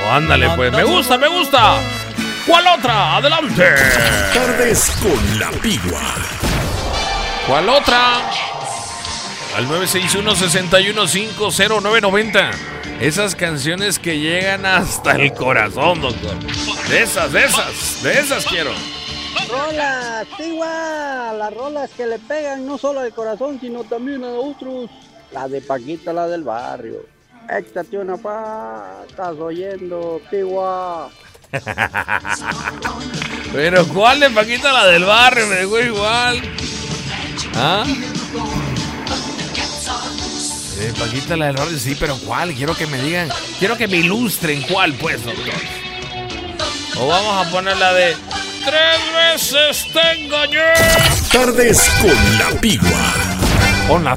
ándale pues, me gusta. ¿Cuál otra? Adelante. Tardes con la Pigua. ¿Cuál otra? Al 961-615-0990. Esas canciones que llegan hasta el corazón, doctor. De esas quiero. Rolas, Pigua, las rolas que le pegan no solo al corazón, sino también a otros. La de Paquita, la del barrio. Échate una estás oyendo, Pigua. Pero ¿cuál de Paquita, la del barrio? Me dejó igual. ¿Ah? Paquita, la del barrio, sí, pero ¿cuál? Quiero que me digan, quiero que me ilustren cuál, pues, doctor. O vamos a poner la de 3 veces te engañé. Tardes con la Pigua. Con la